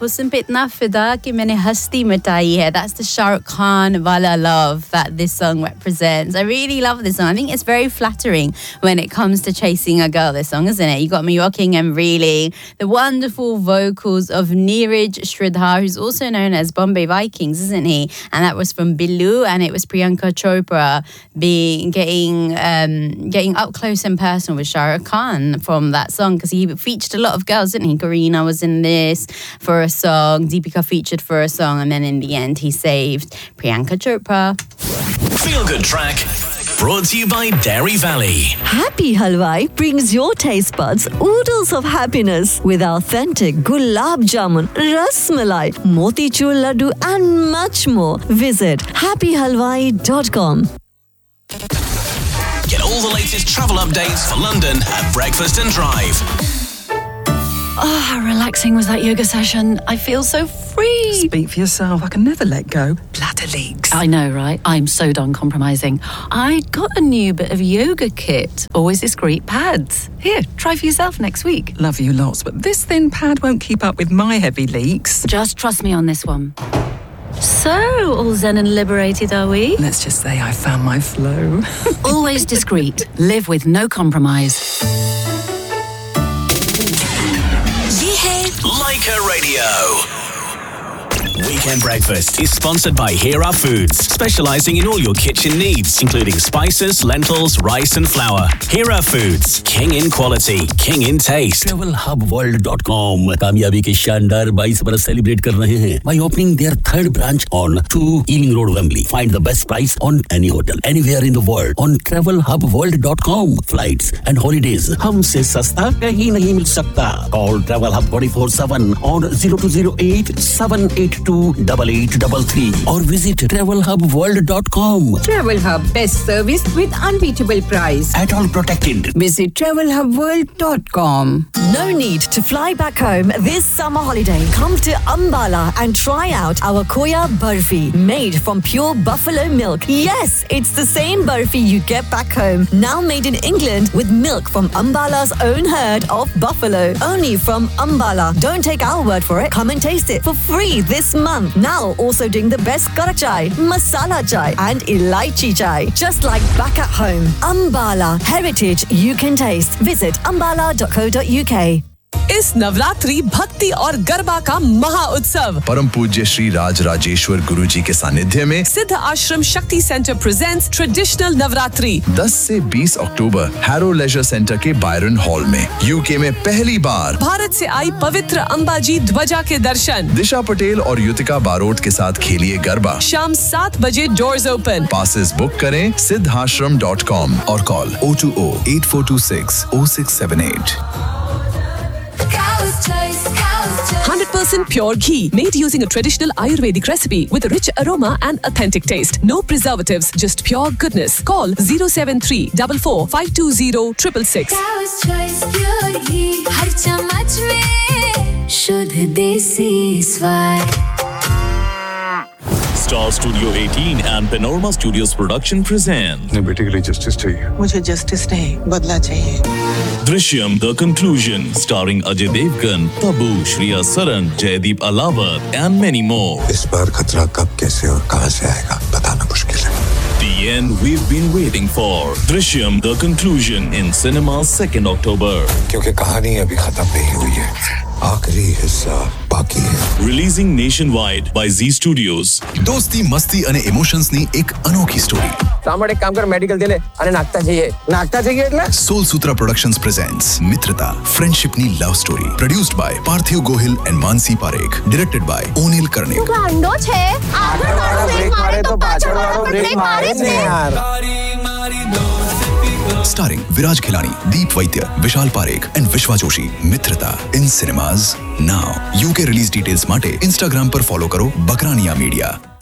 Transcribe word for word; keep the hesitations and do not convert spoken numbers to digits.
हुस्न पे इतना फिदा कि मैंने हस्ती मिटाई है. That's the Shah Rukh Khan wala love that this song represents. I really love this song. I think it's very flattering when it comes to chasing a girl, this song, isn't it? You got me rocking and reeling. The wonderful vocals of Neeraj Sridhar, who's also known as Bombay Vikings, isn't he? And that was from Billu, and it was Priyanka Chopra being getting um, getting up close and personal with Shah Rukh Khan from that song, because he featured a lot of girls, didn't he? Kareena was in this for a song, Deepika featured for a song, and then in the end he saved Priyanka Chopra. Feel Good Track, brought to you by Dairy Valley. Happy Halwai brings your taste buds oodles of happiness with authentic gulab jamun, ras malai, motichur laddu and much more. Visit happy halwai dot com. Get all the latest travel updates for London at Breakfast and Drive. Oh, how relaxing was that yoga session. I feel so free. Speak for yourself. I can never let go. Bladder leaks. I know, right? I'm so done compromising. I got a new bit of yoga kit. Always discreet pads. Here, try for yourself next week. Love you lots, but this thin pad won't keep up with my heavy leaks. Just trust me on this one. So, all zen and liberated are we? Let's just say I found my flow. Always discreet. Live with no compromise. Leica Radio. Weekend Breakfast is sponsored by Hera Foods, specializing in all your kitchen needs, including spices, lentils, rice and flour. Hera Foods, king in quality, king in taste. travel hub world dot com कामयाबी के शानदार बाईस बरस celebrate कर रहे हैं by opening their third branch on two Ealing Road, Wembley. Find the best price on any hotel anywhere in the world on travel hub world dot com. Flights and holidays हमसे सस्ता कहीं नहीं मिल सकता. Call Travel Hub twenty-four seven on zero two zero eight seven eight two eight eight three three or visit travel hub world dot com. Travel Hub, best service with unbeatable price. At all protected. Visit travel hub world dot com. No need to fly back home this summer holiday. Come to Ambala and try out our Koya Barfi, made from pure buffalo milk. Yes, it's the same barfi you get back home, now made in England with milk from Ambala's own herd of buffalo. Only from Ambala. Don't take our word for it. Come and taste it for free this month. Now also doing the best karak chai, masala chai and elaichi chai. Just like back at home. Ambala, heritage you can taste. Visit ambala dot co dot uk. इस नवरात्रि भक्ति और गरबा का महा उत्सव परम पूज्य श्री राज राजेश्वर गुरु जी के सानिध्य में सिद्ध आश्रम शक्ति सेंटर प्रेजेंट्स ट्रेडिशनल नवरात्रि दस से बीस अक्टूबर हैरो लेजर सेंटर के बायरन हॉल में यूके में पहली बार भारत से आई पवित्र अंबाजी ध्वजा के दर्शन. दिशा पटेल और युतिका बारोट के साथ खेलिए गरबा. शाम सात बजे डोर्स ओपन. पासेस बुक करें सिद्धाश्रम डॉट कॉम और call oh two oh eight four two six oh six seven eight. one hundred percent pure ghee, made using a traditional Ayurvedic recipe with a rich aroma and authentic taste. No preservatives, just pure goodness. Call zero seven three four four five two zero six six six. Cow's Choice Pure Ghee, हर चम्मच में शुद्ध देसी स्वाद. Star Studio eighteen and Panorama Studios production present अपने बेटे के लिए justice चाहिए. मुझे जस्टिस नहीं, बदला चाहिए. Drishyam The Conclusion, starring Ajay Devgan, Tabu, Shriya Saran, Jaideep Alawat and many more. इस बार खतरा कब, कैसे और कहां से आएगा बताना मुश्किल है. The end we've been waiting for. Drishyam The Conclusion in cinemas second October. क्योंकि कहानी अभी खत्म नहीं हुई है. आखिरी हिस्सा बाकी है. Releasing nationwide by Z Studios. दोस्ती मस्ती અને ઇમોશન્સ ની એક અનોખી સ્ટોરી. સાંભળ એક કામ કર મેડિકલ દે લે અને નાખતા જઈએ. નાખતા જઈએ એટલે Soul Sutra Productions presents મિત્રતા friendship ની love story produced by Parthiv Gohil and Mansi Parekh, directed by Onil Karnik. ગાંડો છે આગળ વાળો બ્રેક મારે તો પાછળ વાળો બ્રેક મારે જ ને યાર. Starring Viraj Khilani, Deep Vaidya, Vishal Parekh and Vishwa Joshi. Mitrata in cinemas now. U K release details માટે Instagram પર follow કરો બકરાનિયા મીડિયા.